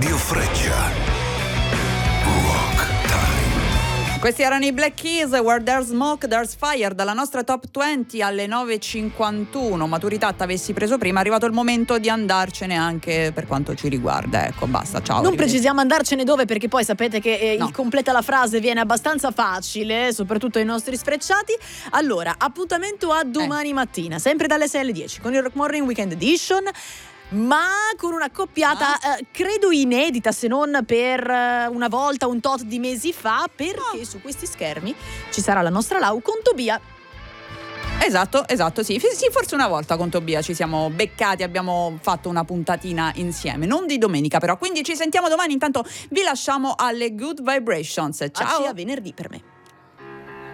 Radio Freccia. Rock Time. Questi erano i Black Keys, Where There's Smoke There's Fire, dalla nostra Top 20 alle 9.51. Maturità t'avessi preso prima, è arrivato il momento di andarcene anche per quanto ci riguarda. Ecco, basta, ciao. Non precisiamo andarcene dove, perché poi sapete che No. il completa la frase viene abbastanza facile, soprattutto ai nostri sfrecciati. Allora, appuntamento a domani mattina, sempre dalle 6 alle 10, con il Rock Morning Weekend Edition, ma con una coppiata credo inedita, se non per una volta, un tot di mesi fa, perché su questi schermi ci sarà la nostra Lau con Tobia. Esatto, sì, forse una volta con Tobia ci siamo beccati, abbiamo fatto una puntatina insieme, non di domenica però, quindi ci sentiamo domani. Intanto vi lasciamo alle Good Vibrations, ciao. A venerdì per me.